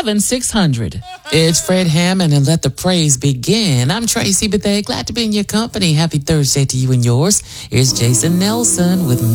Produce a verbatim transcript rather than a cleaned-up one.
seven six hundred. It's Fred Hammond, and let the praise begin. I'm Tracy Bethea. Glad to be in your company. Happy Thursday to you and yours. Here's Jason Nelson with